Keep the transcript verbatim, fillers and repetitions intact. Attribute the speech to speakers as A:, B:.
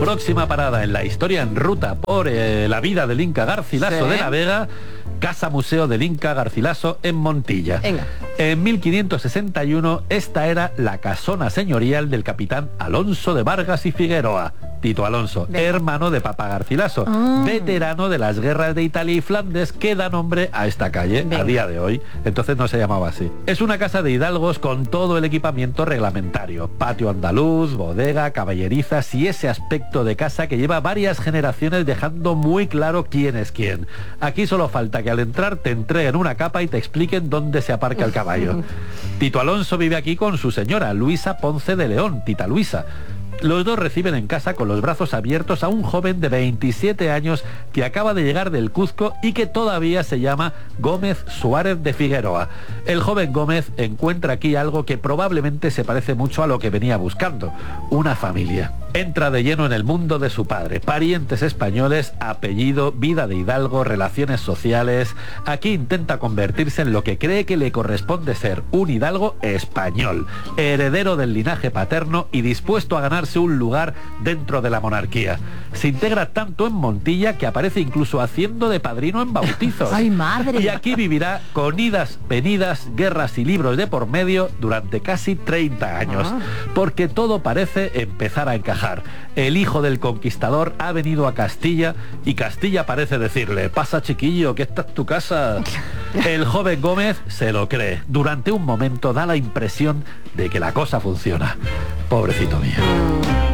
A: Próxima parada en la historia en ruta por eh, la vida del Inca Garcilaso
B: Sí.
A: de la Vega, Casa Museo del Inca Garcilaso en Montilla.
B: Venga.
A: En mil quinientos sesenta y uno, esta era la casona señorial del capitán Alonso de Vargas y Figueroa, Tito Alonso,
B: Venga.
A: hermano de Papa Garcilaso,
B: Ah.
A: veterano de las guerras de Italia y Flandes, que da nombre a esta calle
B: Venga.
A: a día de hoy. Entonces no se llamaba así. Es una casa de hidalgos con todo el equipamiento reglamentario, patio andaluz, bodega, caballerizas y ese aspecto de casa que lleva varias generaciones dejando muy claro quién es quién. Aquí solo falta que al entrar te entreguen una capa y te expliquen dónde se aparca el caballo. Tito Alonso vive aquí con su señora, Luisa Ponce de León, Tita Luisa. Los dos reciben en casa con los brazos abiertos a un joven de veintisiete años que acaba de llegar del Cuzco y que todavía se llama Gómez Suárez de Figueroa. El joven Gómez encuentra aquí algo que probablemente se parece mucho a lo que venía buscando: una familia. Entra de lleno en el mundo de su padre, parientes españoles, apellido, vida de hidalgo, relaciones sociales. Aquí intenta convertirse en lo que cree que le corresponde ser: un hidalgo español, heredero del linaje paterno y dispuesto a ganarse un lugar dentro de la monarquía. Se integra tanto en Montilla que aparece incluso haciendo de padrino en bautizos.
B: ¡Ay, madre!
A: Y aquí vivirá con idas, venidas, guerras y libros de por medio durante casi treinta años.
B: Ah.
A: Porque todo parece empezar a encajar. El hijo del conquistador ha venido a Castilla y Castilla parece decirle: pasa, chiquillo, que esta es tu casa. El joven Gómez se lo cree. Durante un momento da la impresión de que la cosa funciona. Pobrecito mío.